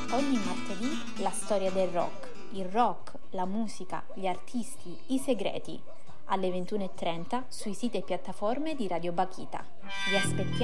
Ogni martedì la storia del rock, il rock, la musica, gli artisti, i segreti. Alle 21:30 sui siti e piattaforme di Radio Bakhita. Vi aspettiamo!